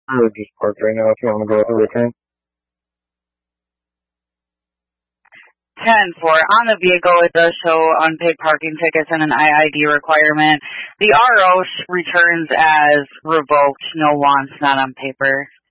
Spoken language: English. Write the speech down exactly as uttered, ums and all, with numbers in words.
We're just parked right now if you want to go over ten. ten four. On the vehicle, it does show unpaid parking tickets and an I I D requirement. The R O returns as revoked, no wants, not on paper.